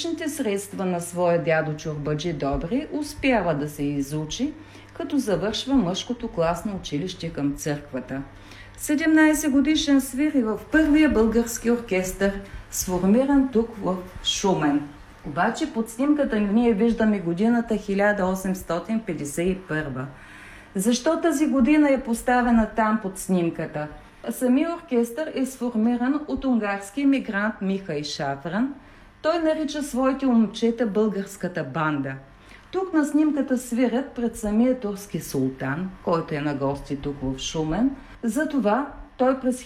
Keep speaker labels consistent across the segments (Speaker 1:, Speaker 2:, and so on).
Speaker 1: личните средства на своя дядо Чорбаджи Добри успява да се изучи, като завършва мъжкото класно училище към църквата. 17 годишен свири в първия български оркестър, сформиран тук в Шумен. Обаче под снимката ние виждаме годината 1851. Защо тази година е поставена там под снимката? Самият оркестър е сформиран от унгарски емигрант Михай Шафран. Той нарича своите момчета българската банда. Тук на снимката свирят пред самия турски султан, който е на гости тук в Шумен. Затова той през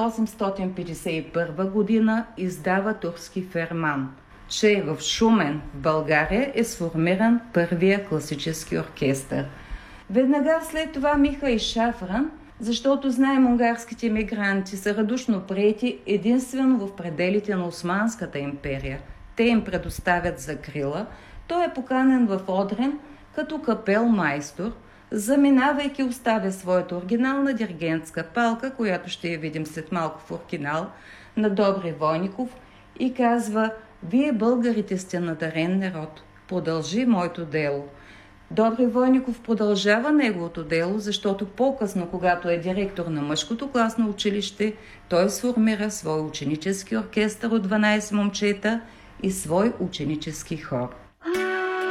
Speaker 1: 1851 година издава турски ферман, че в Шумен, в България, е сформиран първия класически оркестър. Веднага след това Михай Шафран, защото знаем, унгарските емигранти са радушно приети единствено в пределите на Османската империя. Те им предоставят закрила. Той е поканен в Одрин като капелмайстор, заминавайки оставя своята оригинална диригентска палка, която ще я видим след малко в оригинал, на Добри Войников и казва: "Вие българите сте надарен народ, продължи моето дело." Добри Войников продължава неговото дело, защото по-късно, когато е директор на мъжкото класно училище, той сформира свой ученически оркестър от 12 момчета и свой ученически хор.